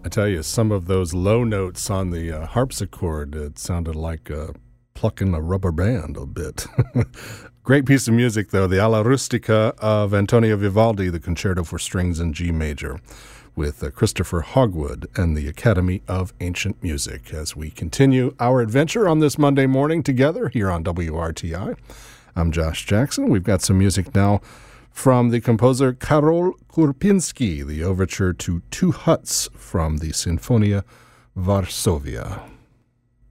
I tell you, some of those low notes on the harpsichord, it sounded like plucking a rubber band a bit. Great piece of music, though, the Alla Rustica of Antonio Vivaldi, the Concerto for Strings in G Major, with Christopher Hogwood and the Academy of Ancient Music, as we continue our adventure on this Monday morning together here on WRTI. I'm Josh Jackson. We've got some music now from the composer Karol Kurpinski, the overture to Two Huts from the Sinfonia Varsovia.